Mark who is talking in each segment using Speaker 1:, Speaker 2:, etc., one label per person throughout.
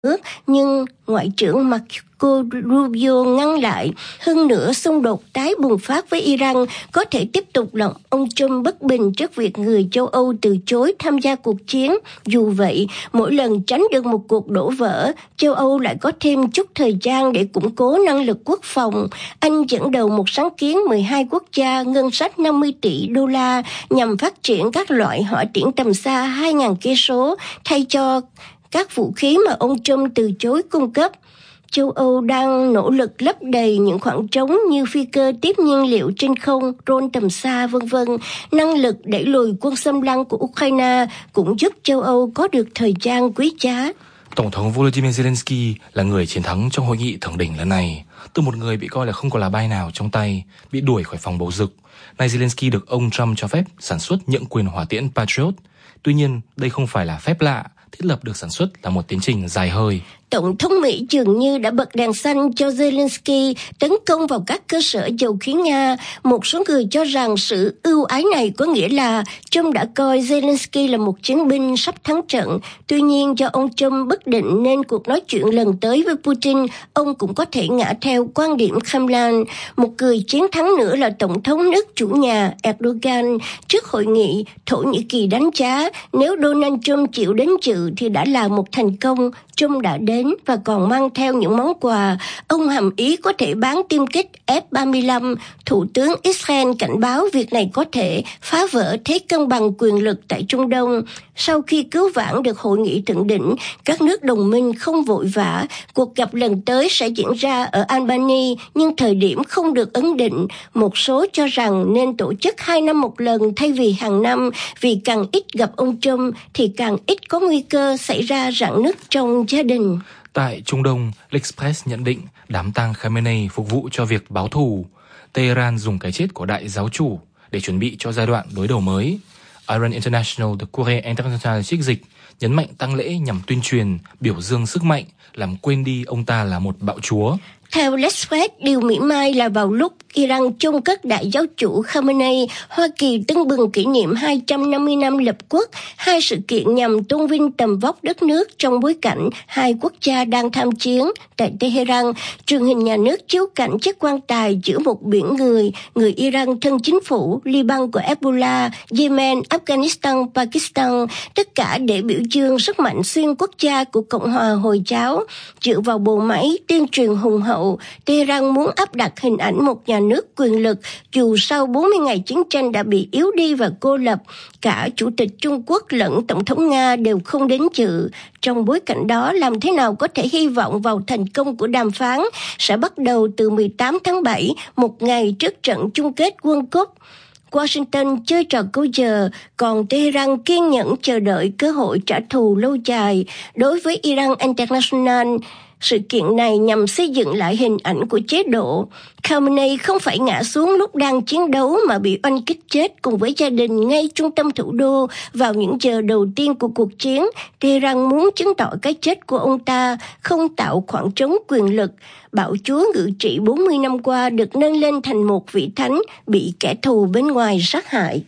Speaker 1: nước, nhưng Ngoại trưởng Marco Rubio ngăn lại. Hơn nữa, xung đột tái bùng phát với Iran có thể tiếp tục làm ông Trump bất bình trước việc người châu Âu từ chối tham gia cuộc chiến. Dù vậy, mỗi lần tránh được một cuộc đổ vỡ, châu Âu lại có thêm chút thời gian để củng cố năng lực quốc phòng. Anh dẫn đầu một sáng kiến 12 quốc gia ngân sách 50 tỷ đô la nhằm phát triển các loại hỏa tiễn tầm xa 2.000 cây số thay cho các vũ khí mà ông Trump từ chối cung cấp. Châu Âu đang nỗ lực lấp đầy những khoảng trống như phi cơ tiếp nhiên liệu trên không, drone tầm xa, v.v. Năng lực đẩy lùi quân xâm lăng của Ukraine cũng giúp châu Âu có được thời gian quý giá.
Speaker 2: Tổng thống Volodymyr Zelensky là người chiến thắng trong hội nghị thượng đỉnh lần này. Từ một người bị coi là không có lá bài nào trong tay, bị đuổi khỏi phòng bầu dục, nay Zelensky được ông Trump cho phép sản xuất nhượng quyền hỏa tiễn Patriot. Tuy nhiên, đây không phải là phép lạ, thiết lập được sản xuất là một tiến trình dài hơi.
Speaker 1: Tổng thống Mỹ dường như đã bật đèn xanh cho Zelensky tấn công vào các cơ sở dầu khí Nga. Một số người cho rằng sự ưu ái này có nghĩa là Trump đã coi Zelensky là một chiến binh sắp thắng trận. Tuy nhiên, do ông Trump bất định nên cuộc nói chuyện lần tới với Putin, ông cũng có thể ngã theo quan điểm Kremlin. Một người chiến thắng nữa là Tổng thống nước chủ nhà Erdogan. Trước hội nghị, Thổ Nhĩ Kỳ đánh giá nếu Donald Trump chịu đến dự thì đã là một thành công. Trump đã đến và còn mang theo những món quà. Ông hàm ý có thể bán tiêm kích F-35. Thủ tướng Israel cảnh báo việc này có thể phá vỡ thế cân bằng quyền lực tại Trung Đông. Sau khi cứu vãn được hội nghị thượng đỉnh, các nước đồng minh không vội vã. Cuộc gặp lần tới sẽ diễn ra ở Albany, nhưng thời điểm không được ấn định. Một số cho rằng nên tổ chức 2 năm một lần thay vì hàng năm, vì càng ít gặp ông Trump thì càng ít có nguy cơ xảy ra rạn nứt trong gia đình.
Speaker 2: Tại Trung Đông, L'Express nhận định đám tang Khamenei phục vụ cho việc báo thù. Tehran dùng cái chết của đại giáo chủ để chuẩn bị cho giai đoạn đối đầu mới. Iran International được Courrier International trích dịch, nhấn mạnh tang lễ nhằm tuyên truyền, biểu dương sức mạnh, làm quên đi ông ta là một bạo chúa.
Speaker 1: Theo L'Express, điều mỉa mai là vào lúc Iran chôn cất đại giáo chủ Khamenei, Hoa Kỳ tưng bừng kỷ niệm 250 năm lập quốc, hai sự kiện nhằm tôn vinh tầm vóc đất nước trong bối cảnh hai quốc gia đang tham chiến. Tại Tehran, truyền hình nhà nước chiếu cảnh chiếc quan tài giữa một biển người Iran thân chính phủ, Liban của Hezbollah, Yemen, Afghanistan, Pakistan, tất cả để biểu dương sức mạnh xuyên quốc gia của Cộng hòa Hồi giáo. Dựa vào bộ máy tuyên truyền hùng hậu, Tehran muốn áp đặt hình ảnh một nhà nước quyền lực dù sau 40 ngày chiến tranh đã bị yếu đi và cô lập. Cả Chủ tịch Trung Quốc lẫn Tổng thống Nga đều không đến dự. Trong bối cảnh đó, làm thế nào có thể hy vọng vào thành công của đàm phán sẽ bắt đầu từ 18 tháng 7, một ngày trước trận chung kết World Cup. Washington chơi trò câu giờ, còn Tehran kiên nhẫn chờ đợi cơ hội trả thù lâu dài. Đối với Iran International, sự kiện này nhằm xây dựng lại hình ảnh của chế độ. Khamenei không phải ngã xuống lúc đang chiến đấu mà bị oanh kích chết cùng với gia đình ngay trung tâm thủ đô vào những giờ đầu tiên của cuộc chiến. Tehran muốn chứng tỏ cái chết của ông ta không tạo khoảng trống quyền lực. Bạo chúa ngự trị 40 năm qua được nâng lên thành một vị thánh bị kẻ thù bên ngoài sát hại.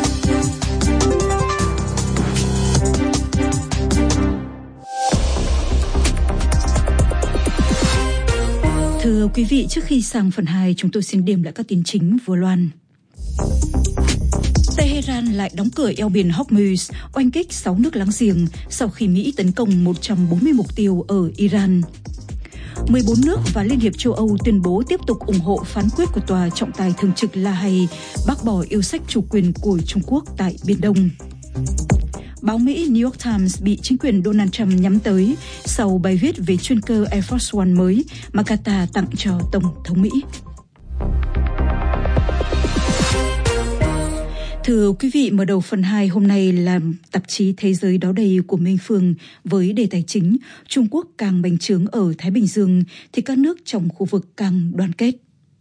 Speaker 3: Thưa quý vị, trước khi sang phần 2, chúng tôi xin điểm lại các tin chính vừa loan. Tehran lại đóng cửa eo biển Hormuz, oanh kích 6 nước láng giềng sau khi Mỹ tấn công 140 mục tiêu ở Iran. 14 nước và Liên hiệp châu Âu tuyên bố tiếp tục ủng hộ phán quyết của Tòa trọng tài thường trực La Hay bác bỏ yêu sách chủ quyền của Trung Quốc tại Biển Đông. Báo Mỹ New York Times bị chính quyền Donald Trump nhắm tới sau bài viết về chuyên cơ Air Force One mới mà Qatar tặng cho Tổng thống Mỹ. Thưa quý vị, mở đầu phần 2 hôm nay là tạp chí Thế giới đó đây của Minh Phương với đề tài chính Trung Quốc càng bành trướng ở Thái Bình Dương thì các nước trong khu vực càng đoàn kết.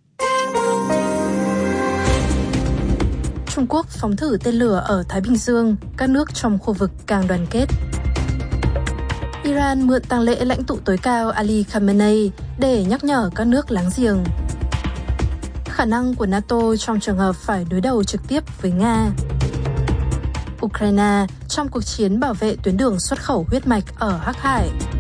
Speaker 4: Trung Quốc phóng thử tên lửa ở Thái Bình Dương, các nước trong khu vực càng đoàn kết. Iran mượn tang lễ lãnh tụ tối cao Ali Khamenei để nhắc nhở các nước láng giềng. Khả năng của NATO trong trường hợp phải đối đầu trực tiếp với Nga. Ukraine trong cuộc chiến bảo vệ tuyến đường xuất khẩu huyết mạch ở Hắc Hải.